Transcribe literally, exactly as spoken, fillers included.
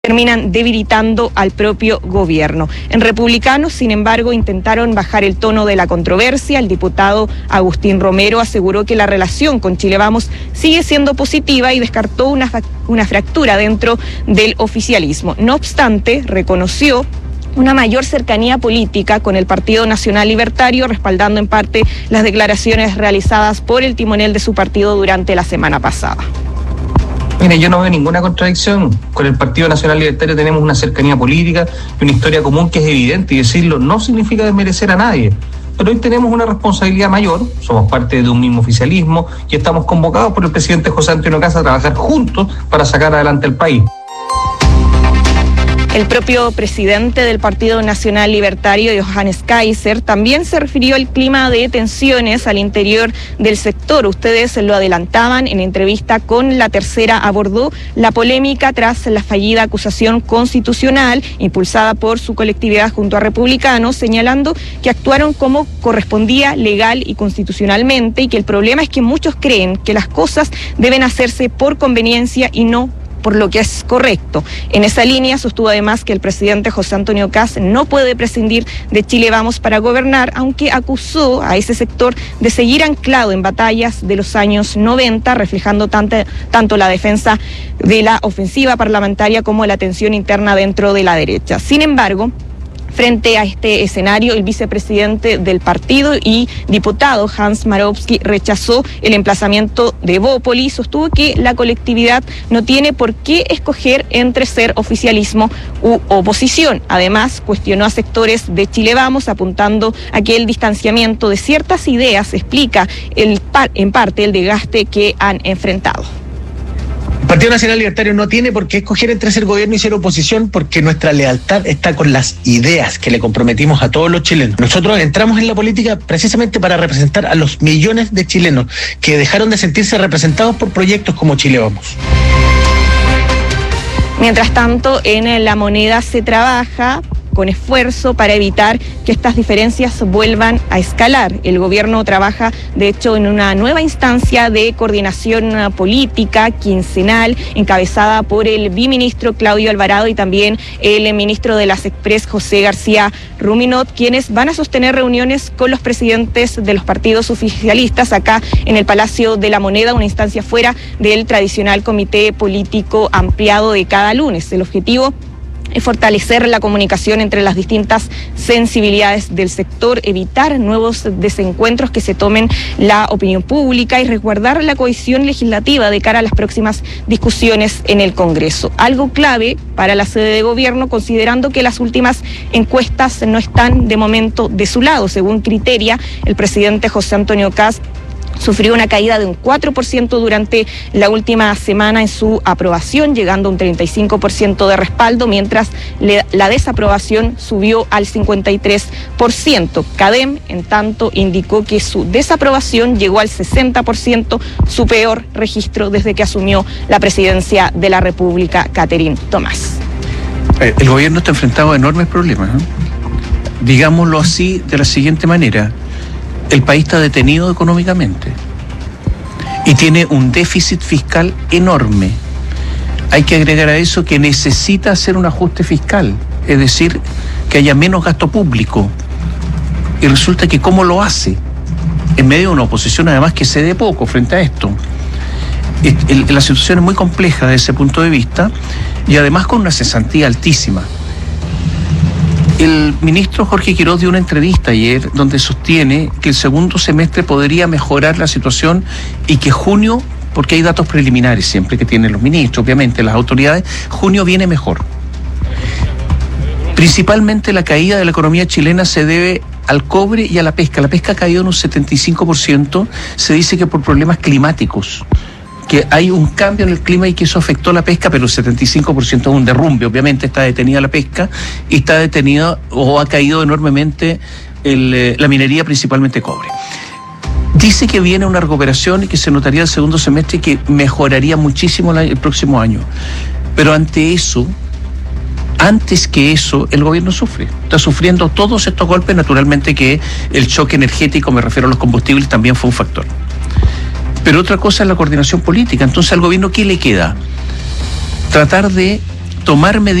terminan debilitando al propio gobierno. En Republicanos, sin embargo, intentaron bajar el tono de la controversia. El diputado Agustín Romero aseguró que la relación con Chile Vamos sigue siendo positiva y descartó una, una fractura dentro del oficialismo. No obstante, reconoció una mayor cercanía política con el Partido Nacional Libertario, respaldando en parte las declaraciones realizadas por el timonel de su partido durante la semana pasada. Mire, yo no veo ninguna contradicción. Con el Partido Nacional Libertario tenemos una cercanía política y una historia común que es evidente, y decirlo no significa desmerecer a nadie. Pero hoy tenemos una responsabilidad mayor, somos parte de un mismo oficialismo y estamos convocados por el presidente José Antonio Kast a trabajar juntos para sacar adelante el país. El propio presidente del Partido Nacional Libertario, Johannes Kaiser, también se refirió al clima de tensiones al interior del sector. Ustedes lo adelantaban en entrevista con La Tercera, abordó la polémica tras la fallida acusación constitucional impulsada por su colectividad junto a Republicanos, señalando que actuaron como correspondía legal y constitucionalmente, y que el problema es que muchos creen que las cosas deben hacerse por conveniencia y no por lo que es correcto. En esa línea sostuvo además que el presidente José Antonio Kast no puede prescindir de Chile Vamos para gobernar, aunque acusó a ese sector de seguir anclado en batallas de los años noventa, reflejando tanto, tanto la defensa de la ofensiva parlamentaria como la tensión interna dentro de la derecha. Sin embargo, frente a este escenario, el vicepresidente del partido y diputado Hans Marowski rechazó el emplazamiento de Bópoli y sostuvo que la colectividad no tiene por qué escoger entre ser oficialismo u oposición. Además, cuestionó a sectores de Chile Vamos, apuntando a que el distanciamiento de ciertas ideas explica el, en parte el desgaste que han enfrentado. El Partido Nacional Libertario no tiene por qué escoger entre ser gobierno y ser oposición, porque nuestra lealtad está con las ideas que le comprometimos a todos los chilenos. Nosotros entramos en la política precisamente para representar a los millones de chilenos que dejaron de sentirse representados por proyectos como Chile Vamos. Mientras tanto, en La Moneda se trabaja con esfuerzo para evitar que estas diferencias vuelvan a escalar. El gobierno trabaja, de hecho, en una nueva instancia de coordinación política quincenal, encabezada por el biministro Claudio Alvarado y también el ministro de las Express, José García Ruminot, quienes van a sostener reuniones con los presidentes de los partidos oficialistas acá en el Palacio de la Moneda, una instancia fuera del tradicional comité político ampliado de cada lunes. El objetivo es fortalecer la comunicación entre las distintas sensibilidades del sector, evitar nuevos desencuentros que se tomen la opinión pública y resguardar la cohesión legislativa de cara a las próximas discusiones en el Congreso. Algo clave para la sede de gobierno, considerando que las últimas encuestas no están de momento de su lado. Según Criteria, el presidente José Antonio Kast sufrió una caída de un cuatro por ciento durante la última semana en su aprobación, llegando a un treinta y cinco por ciento de respaldo, mientras le, la desaprobación subió al cincuenta y tres por ciento. CADEM, en tanto, indicó que su desaprobación llegó al sesenta por ciento, su peor registro desde que asumió la presidencia de la República, Catherine Tomás. El gobierno está enfrentado a enormes problemas, ¿no? Digámoslo así de la siguiente manera: el país está detenido económicamente y tiene un déficit fiscal enorme. Hay que agregar a eso que necesita hacer un ajuste fiscal, es decir, que haya menos gasto público. Y resulta que ¿cómo lo hace? En medio de una oposición además que cede poco frente a esto. La situación es muy compleja desde ese punto de vista y además con una cesantía altísima. El ministro Jorge Quiroz dio una entrevista ayer donde sostiene que el segundo semestre podría mejorar la situación y que junio, porque hay datos preliminares siempre que tienen los ministros, obviamente las autoridades, junio viene mejor. Principalmente la caída de la economía chilena se debe al cobre y a la pesca. La pesca ha caído en un setenta y cinco por ciento, se dice que por problemas climáticos, que hay un cambio en el clima y que eso afectó la pesca, pero el setenta y cinco por ciento es un derrumbe. Obviamente está detenida la pesca y está detenida o ha caído enormemente el, la minería, principalmente cobre. Dice que viene una recuperación y que se notaría el segundo semestre y que mejoraría muchísimo el próximo año. Pero ante eso, antes que eso, el gobierno sufre. Está sufriendo todos estos golpes, naturalmente que el choque energético, me refiero a los combustibles, también fue un factor. Pero otra cosa es la coordinación política. Entonces, al gobierno, ¿qué le queda? Tratar de tomar medidas